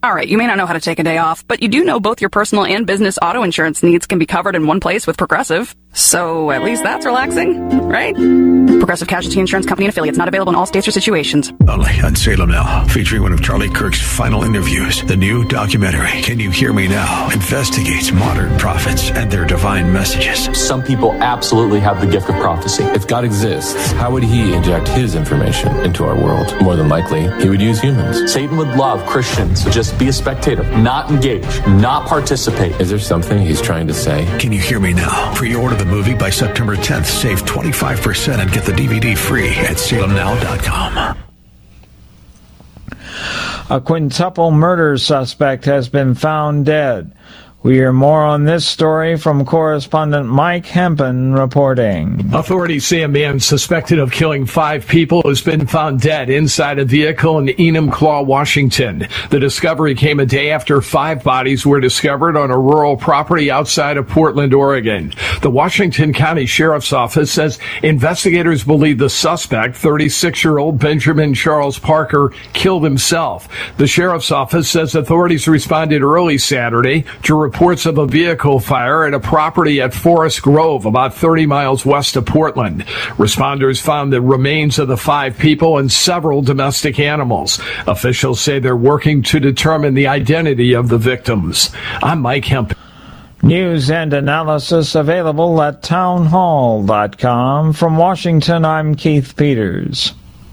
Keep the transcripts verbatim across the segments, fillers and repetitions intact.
All right, you may not know how to take a day off, but you do know both your personal and business auto insurance needs can be covered in one place with Progressive. So at least that's relaxing, right? Progressive Casualty Insurance Company and affiliates, not available in all states or situations. Only on Salem Now, featuring one of Charlie Kirk's final interviews. The new documentary, Can You Hear Me Now?, investigates modern prophets and their divine messages. Some people absolutely have the gift of prophecy. If God exists, how would he inject his information into our world? More than likely, he would use humans. Satan would love Christians to just be a spectator, not engage, not participate. Is there something he's trying to say? Can You Hear Me Now? Pre-order the movie by September tenth. Save twenty-five percent and get the D V D free at salem now dot com. A quintuple murder suspect has been found dead. We hear more on this story from correspondent Mike Hempen reporting. Authorities say a man suspected of killing five people has been found dead inside a vehicle in Enumclaw, Washington. The discovery came a day after five bodies were discovered on a rural property outside of Portland, Oregon. The Washington County Sheriff's Office says investigators believe the suspect, thirty-six-year-old Benjamin Charles Parker, killed himself. The Sheriff's Office says authorities responded early Saturday to reports of a vehicle fire at a property at Forest Grove, about thirty miles west of Portland. Responders found the remains of the five people and several domestic animals. Officials say they're working to determine the identity of the victims. I'm Mike Hemp. News and analysis available at town hall dot com. From Washington, I'm Keith Peters.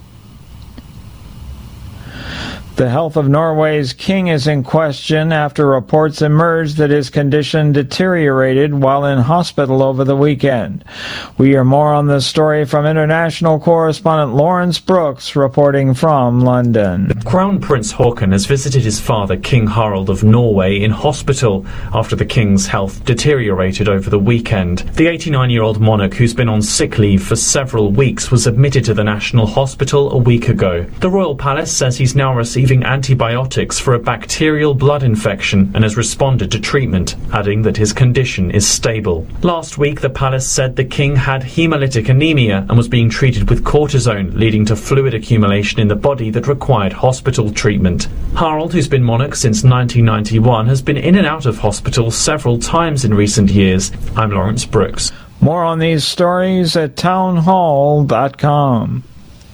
The health of Norway's king is in question after reports emerged that his condition deteriorated while in hospital over the weekend. We hear more on this story from international correspondent Lawrence Brooks reporting from London. Crown Prince Haakon has visited his father, King Harald of Norway, in hospital after the king's health deteriorated over the weekend. The eighty-nine-year-old monarch, who's been on sick leave for several weeks, was admitted to the National Hospital a week ago. The Royal Palace says he's now receiving antibiotics for a bacterial blood infection and has responded to treatment, adding that his condition is stable. Last week, the palace said the king had hemolytic anemia and was being treated with cortisone, leading to fluid accumulation in the body that required hospital treatment. Harald, who's been monarch since nineteen ninety-one, has been in and out of hospital several times in recent years. I'm Lawrence Brooks. More on these stories at town hall dot com.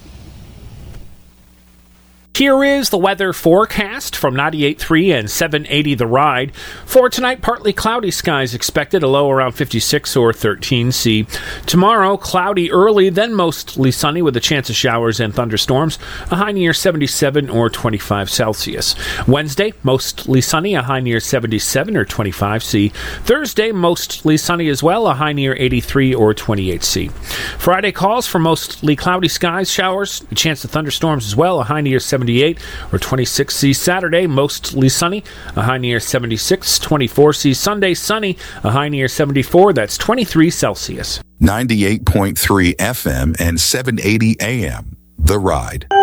Here is the weather forecast from ninety-eight point three and seven eighty The Ride. For tonight, partly cloudy skies expected, a low around fifty-six or thirteen C. Tomorrow, cloudy early, then mostly sunny with a chance of showers and thunderstorms, a high near seventy-seven or twenty-five Celsius. Wednesday, mostly sunny, a high near seventy-seven or twenty-five C. Thursday, mostly sunny as well, a high near eighty-three or twenty-eight C. Friday calls for mostly cloudy skies, showers, a chance of thunderstorms as well, a high near seventy-eight or twenty-six C. Saturday, mostly sunny, a high near seventy-six, twenty-four C. Sunday, sunny, a high near seventy-four, that's twenty-three Celsius. ninety-eight point three F M and seven eighty A M, The Ride.